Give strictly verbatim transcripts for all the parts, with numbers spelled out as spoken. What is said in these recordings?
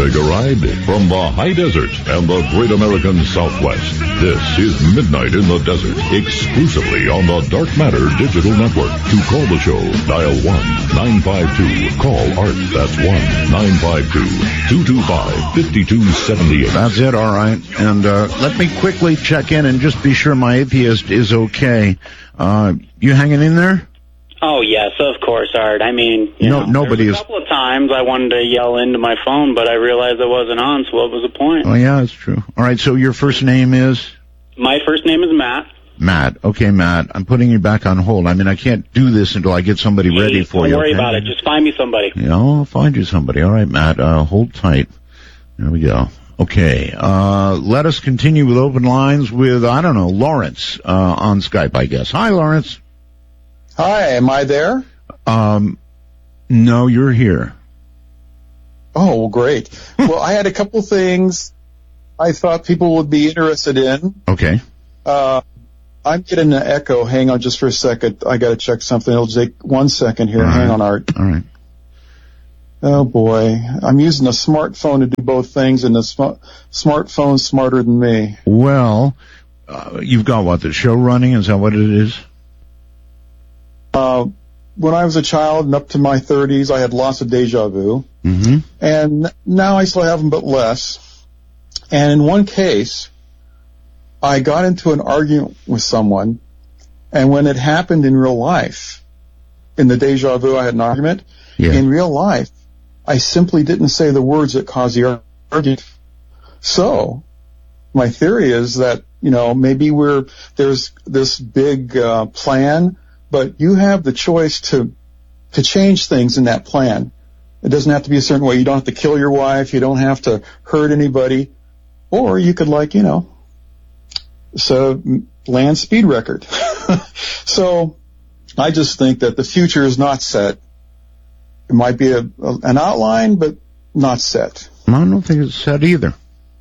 Take a ride from the high desert and the great American Southwest. This is Midnight in the Desert, exclusively on the Dark Matter Digital Network. To call the show, dial one nine five two. Call Art. That's one nine five two, two two five, five two seven eight. That's it, all right. And uh, let me quickly check in and just be sure my atheist is okay. Uh, you hanging in there? Oh, yes, of course, Art. I mean, you no, know, nobody there's a is. couple of times I wanted to yell into my phone, but I realized it wasn't on, so what was the point? Oh, yeah, that's true. All right, so your first name is? My first name is Matt. Matt. Okay, Matt, I'm putting you back on hold. I mean, I can't do this until I get somebody Please, ready for don't you. Don't worry okay? about it. Just find me somebody. Yeah, I'll find you somebody. All right, Matt, uh, hold tight. There we go. Okay, uh, let us continue with open lines with, I don't know, Lawrence, uh, on Skype, I guess. Hi, Lawrence. Hi, am I there? Um, no, you're here. Oh, well, great. Well, I had a couple things I thought people would be interested in. Okay. Uh, I'm getting an echo. Hang on just for a second. I got to check something. It'll take one second here. Right. Hang on, Art. All right. Oh, boy. I'm using a smartphone to do both things, and the sm- smartphone's smarter than me. Well, uh, you've got what, the show running? Is that what it is? Uh, when I was a child and up to my thirties, I had lots of deja vu. Mm-hmm. And now I still have them, but less. And in one case, I got into an argument with someone, and when it happened in real life, in the deja vu, I had an argument. Yeah. In real life, I simply didn't say the words that caused the argument. So, my theory is that, you know, maybe we're, there's this big uh, plan, but you have the choice to to change things in that plan. It doesn't have to be a certain way. You don't have to kill your wife. You don't have to hurt anybody. Or you could, like, you know, so land speed record. So I just think that the future is not set. It might be a, a, an outline, but not set. I don't think it's set either.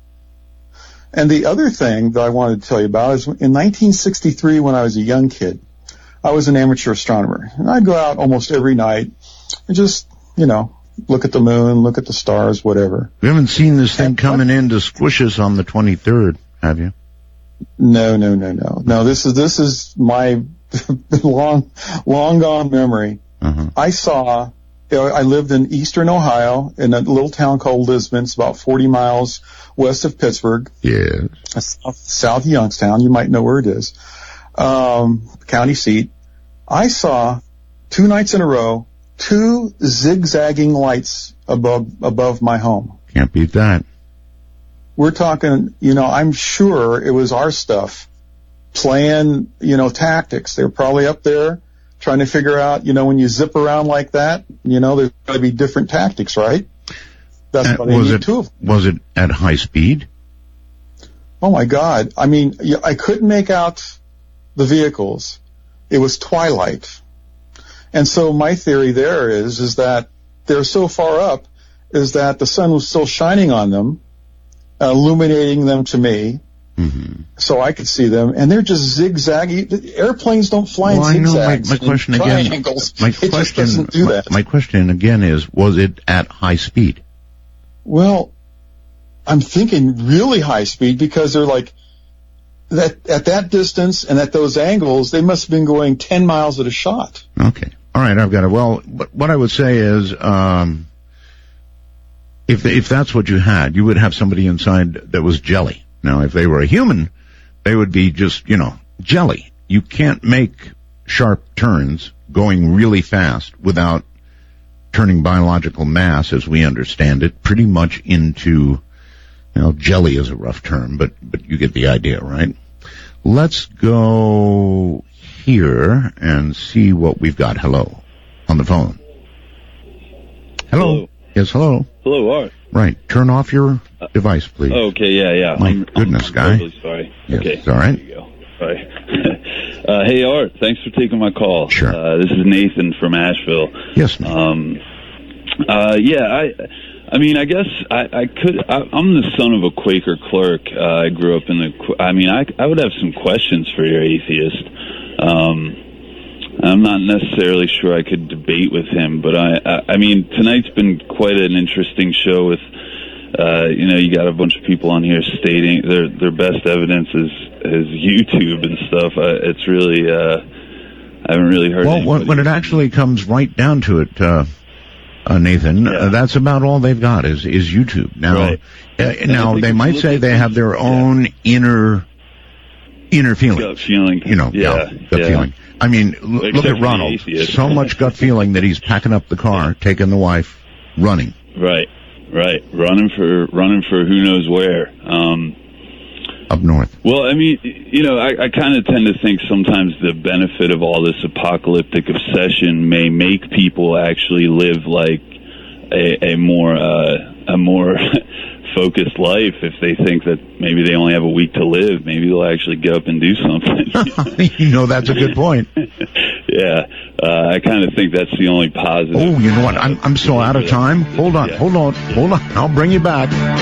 And the other thing that I wanted to tell you about is in nineteen sixty-three, when I was a young kid, I was an amateur astronomer. And I'd go out almost every night and just, you know, look at the moon, look at the stars, whatever. You haven't seen this thing and coming what? in to squish us on the twenty-third, have you? No, no, no, no. No, this is, this is my long, long gone memory. Uh-huh. I saw, you know, I lived in eastern Ohio in a little town called Lisbon. It's about forty miles west of Pittsburgh. Yes. South, south of Youngstown. You might know where it is. Um, county seat. I saw two nights in a row, two zigzagging lights above, above my home. Can't beat that. We're talking, you know, I'm sure it was our stuff playing, you know, tactics. They were probably up there trying to figure out, you know, when you zip around like that, you know, there's got to be different tactics, right? That's Uh, what I was need it, two of them. was it at high speed? Oh my God. I mean, I couldn't make out the vehicles. It was twilight. And so my theory there is, is that they're so far up is that the sun was still shining on them, illuminating them to me, Mm-hmm. so I could see them, and they're just zigzagging. Airplanes don't fly Well, I in know. My, zigzags. my question and again. triangles. My it just question. doesn't do my, that. my question again is: was it at high speed? Well, I'm thinking really high speed because they're like that at that distance and at those angles. They must have been going ten miles at a shot. Okay. All right. I've got it. Well, what, what I would say is, um, if if that's what you had, you would have somebody inside that was jelly. Now, if they were a human, they would be just, you know, jelly. You can't make sharp turns going really fast without turning biological mass, as we understand it, pretty much into, you know, jelly is a rough term, but, but you get the idea, right? Let's go here and see what we've got. Hello. On the phone. Hello. Hello. Yes, hello. Hello, Art. Right. Turn off your device, please. Okay, yeah, yeah. My I'm, goodness, I'm, guy. I'm really sorry. Yes, okay. it's all right. There you go. Sorry. uh, hey, Art, thanks for taking my call. Sure. Uh, this is Nathan from Asheville. Yes, Nathan. Um, uh, yeah, I, I mean, I guess I, I could, I, I'm the son of a Quaker clerk. Uh, I grew up in the, I mean, I, I would have some questions for your atheist. Um, I'm not necessarily sure I could debate with him, but I, I, I mean, tonight's been quite an interesting show with uh, you know, you got a bunch of people on here stating their their best evidence is is YouTube and stuff. Uh, it's really, uh, I haven't really heard. Well, when, when it actually comes right down to it, uh, uh Nathan, yeah. uh, that's about all they've got is is YouTube. Now, right. uh, now they might say they have their own yeah. inner inner feeling. Gut feeling. You know, yeah, yeah, gut yeah. feeling. I mean, l- look at Ronald. So much gut feeling that he's packing up the car, taking the wife, running. Right, right. Running for running for who knows where. Um, Up north. Well, I mean, you know, I, I kind of tend to think sometimes the benefit of all this apocalyptic obsession may make people actually live like a, a more uh, a more focused life if they think that maybe they only have a week to live. Maybe they'll actually get up and do something. You know, that's a good point. Yeah, uh, I kind of think that's the only positive. Oh, you know what? I'm I'm so out of time. Hold on, yeah. hold on, hold on. I'll bring you back.